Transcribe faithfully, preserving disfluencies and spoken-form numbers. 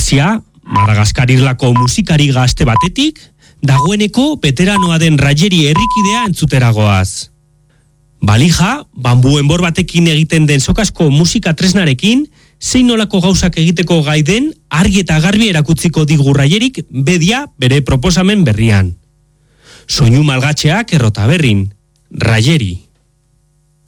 Berezia, Madagaskar irlako musikari gazte batetik, dagoeneko veteranoa den Rajeri herrikidea entzuteragoaz. Balija, bambu enbor batekin egiten den sokasko musika tresnarekin, zein nolako gauzak egiteko gai den argi eta garbi erakutziko digu Rajerik bedia bere proposamen berrian. Soinu malgatxeak errota berrin, Rajeri.